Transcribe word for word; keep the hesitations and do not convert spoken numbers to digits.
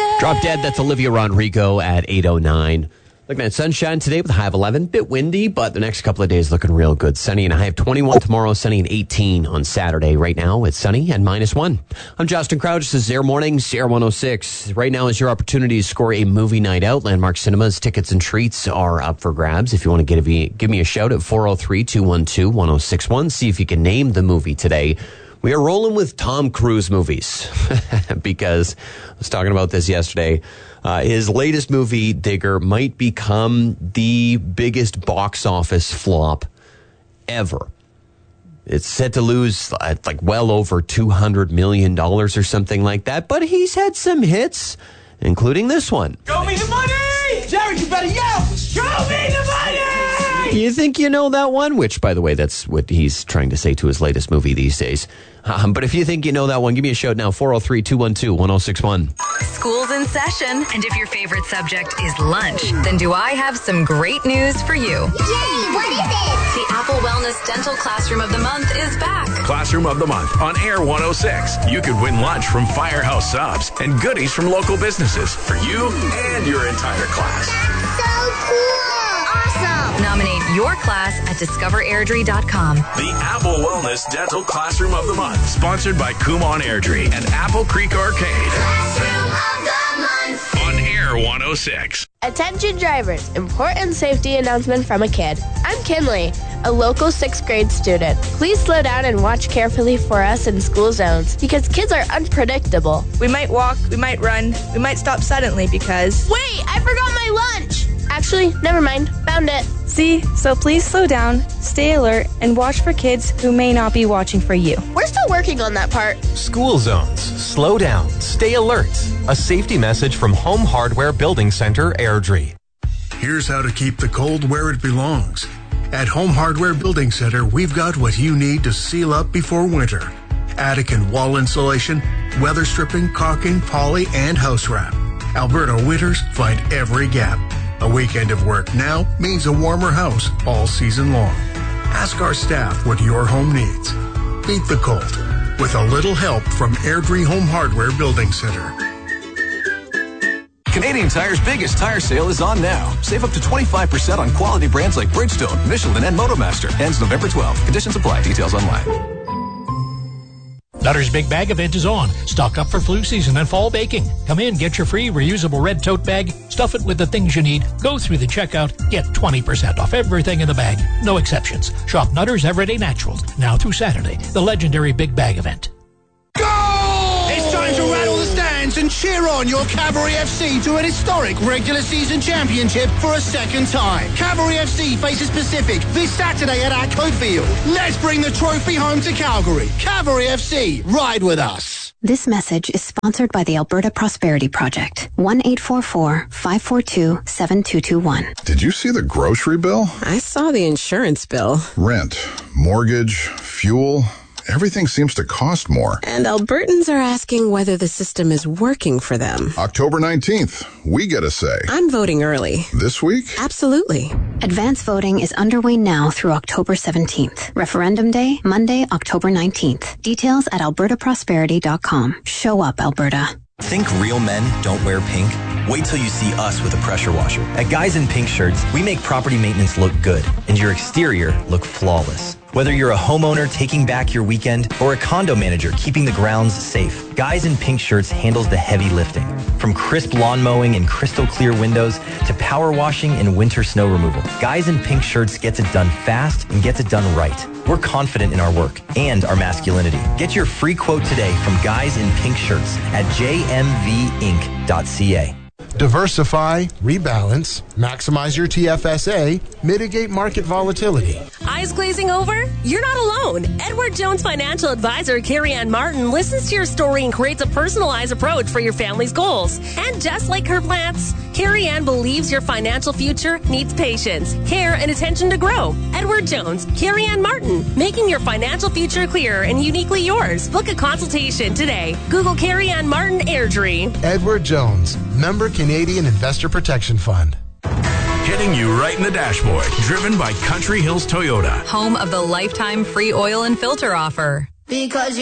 Drop Dead, that's Olivia Rodrigo at eight oh nine. Looking at sunshine today with a high of eleven. Bit windy, but the next couple of days looking real good. Sunny and a high of twenty-one tomorrow, sunny and eighteen on Saturday. Right now, it's sunny and minus one. I'm Justin Crouch. This is Air Mornings, Air one oh six. Right now is your opportunity to score a movie night out. Landmark Cinemas tickets and treats are up for grabs. If you want to give me, give me a shout at four oh three, two one two, one oh six one. See if you can name the movie today. We are rolling with Tom Cruise movies because I was talking about this yesterday. Uh, his latest movie, Digger, might become the biggest box office flop ever. It's set to lose uh, like well over two hundred million dollars or something like that, but he's had some hits, including this one. Show me the money! Jerry, you better yell! Show me the money! You think you know that one? Which, by the way, that's what he's trying to say to his latest movie these days. Um, but if you think you know that one, give me a shout now, four oh three, two one two, one oh six one. School's in session, and if your favorite subject is lunch, then do I have some great news for you. Yay, what is it? The Apple Wellness Dental Classroom of the Month is back. Classroom of the Month on Air one oh six. You could win lunch from Firehouse Subs and goodies from local businesses for you and your entire class. So cool! Awesome! Nominate your class at discover airdrie dot com. The Apple Wellness Dental Classroom of the Month, sponsored by Kumon Airdrie and Apple Creek Arcade. Classroom of the Month! On Air one oh six. Attention drivers, important safety announcement from a kid. I'm Kinley, a local sixth grade student. Please slow down and watch carefully for us in school zones because kids are unpredictable. We might walk, we might run, we might stop suddenly because... Wait, I forgot my lunch! Actually, never mind. Found it. See, so please slow down, stay alert, and watch for kids who may not be watching for you. We're still working on that part. School zones. Slow down. Stay alert. A safety message from Home Hardware Building Center, Airdrie. Here's how to keep the cold where it belongs. At Home Hardware Building Center, we've got what you need to seal up before winter. Attic and wall insulation, weather stripping, caulking, poly, and house wrap. Alberta winters find every gap. A weekend of work now means a warmer house all season long. Ask our staff what your home needs. Beat the cold with a little help from Airdrie Home Hardware Building Center. Canadian Tire's biggest tire sale is on now. Save up to twenty-five percent on quality brands like Bridgestone, Michelin, and Motomaster. Ends November twelfth. Conditions apply. Details online. Nutter's Big Bag event is on. Stock up for flu season and fall baking. Come in, get your free reusable red tote bag, stuff it with the things you need, go through the checkout, get twenty percent off everything in the bag. No exceptions. Shop Nutter's Everyday Naturals, now through Saturday, the legendary Big Bag event. It's time to rattle the stands and cheer on your Cavalry F C to an historic regular season championship for a second time. Cavalry F C faces Pacific this Saturday at Atco Field. Let's bring the trophy home to Calgary. Cavalry F C, ride with us. This message is sponsored by the Alberta Prosperity Project. one eight four four, five four two, seven two two one. Did you see the grocery bill? I saw the insurance bill. Rent, mortgage, fuel. Everything seems to cost more. And Albertans are asking whether the system is working for them. October nineteenth, we get a say. I'm voting early. This week? Absolutely. Advance voting is underway now through October seventeenth. Referendum Day, Monday, October nineteenth. Details at alberta prosperity dot com. Show up, Alberta. Think real men don't wear pink? Wait till you see us with a pressure washer. At Guys in Pink Shirts, we make property maintenance look good and your exterior look flawless. Whether you're a homeowner taking back your weekend or a condo manager keeping the grounds safe, Guys in Pink Shirts handles the heavy lifting. From crisp lawn mowing and crystal clear windows to power washing and winter snow removal, Guys in Pink Shirts gets it done fast and gets it done right. We're confident in our work and our masculinity. Get your free quote today from Guys in Pink Shirts at j m v inc dot c a. Diversify, rebalance, maximize your T F S A, mitigate market volatility. Eyes glazing over? You're not alone. Edward Jones financial advisor Carrie Ann Martin listens to your story and creates a personalized approach for your family's goals. And just like her plants, Carrie Ann believes your financial future needs patience, care, and attention to grow. Edward Jones, Carrie Ann Martin, making your financial future clearer and uniquely yours. Book a consultation today. Google Carrie Ann Martin Airdrie. Edward Jones, member Canadian Investor Protection Fund. Hitting you right in the dashboard. Driven by Country Hills Toyota. Home of the lifetime free oil and filter offer. Because you